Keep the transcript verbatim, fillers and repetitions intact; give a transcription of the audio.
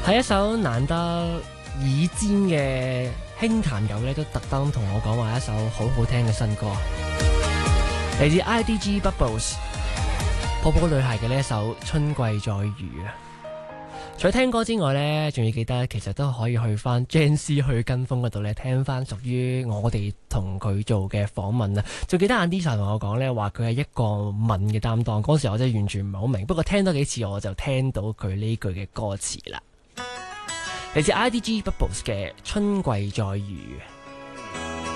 係一首難得耳尖嘅輕彈友咧，都特登同我講話一首好好聽嘅新歌，嚟自 I D G Bubbles 泡泡女孩嘅呢一首《春季再遇》啊！除咗聽歌之外呢，仲要記得其實都可以去翻 Jan C 去跟風嗰度咧，聽翻屬於我哋同佢做嘅訪問啊！仲記得 Andisa 同我講呢，話佢係一個吻嘅擔當，嗰時我真係完全唔係好明，不過聽多幾次我就聽到佢呢句嘅歌詞啦。嚟自 I D G Bubbles 嘅《春季再遇》。